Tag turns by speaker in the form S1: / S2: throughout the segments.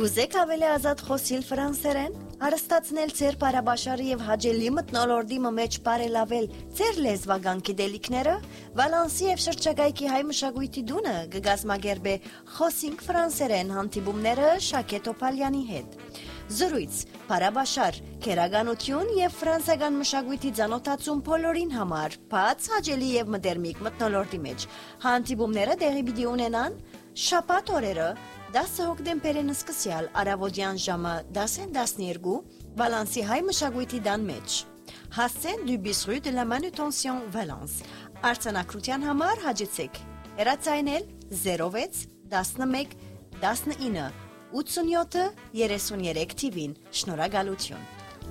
S1: Գուզեք ավելի ազատ խոսիլ ֆրանսերեն, արստացնել ձեր բարաբաշարի եւ հաջելի մթնոլորտի մեջ բարելավել ձեր լեզվական գիտելիքները, Վալանսի եւ շրջակայքի հայ մշակույթի դունը կգազմագերբե խոսինք ֆրանսերեն հանդիպումները Շակե Տոպալյանի հետ։ Զրույց, բարաբաշար, քերականություն եւ ֆրանսիական մշակույթի ծանոթացում բոլորին համար, բաց հաջելի եւ մտերմիկ մթնոլորտի մեջ։ Հանդիպումները տեղի պիտի ունենան շաբաթ օրերը 10 հոկտեմբերին սկսյալ առավոտյան ժամը 10-12 Վալանսի հայ մշակույթի տան մեջ։ Հասցեն du Bisru de la Manutention Valence։ Արձանագրության համար հաջեցեք հեռացայնել 06 11 19 87 33 TV-ին։ Շնորհակալություն։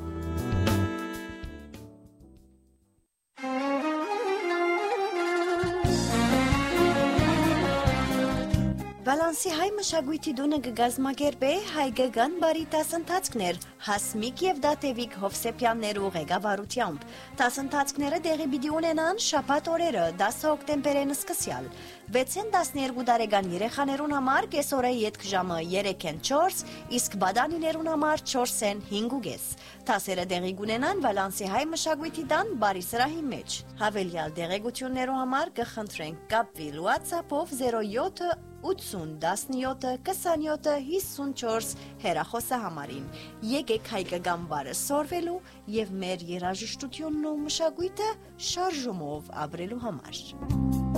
S1: Վալանսի հայ մշակույթի դունը կգազմագերբե հայկական բարի դասընթացքներ Հասմիկ եւ Դատեվիկ Հովսեփյաններու ղեկավարությամբ։ Դասընթացքները տեղի պիտի ունենան շաբաթ օրերը 10 հոկտեմբերին սկսյալ 6-12 տարեկան երեխաներուն համար կեսօրե ետք ժամը 3-4, իսկ բադանիներուն համար 4-5:30։ Դասերը տեղի կունենան Վալանսի հայ մշակույթի տան բարի սրահի մեջ։ Հավելյալ դեղեցություններու համար կխնդրենք կապվել WhatsApp-ով 07 80 17 27 54 հեռախոսահամարին։ Եկեք հայկական բարը սորվելու եւ մեր երաժշտությունն ու մշակույթը շարժումով ապրելու համար։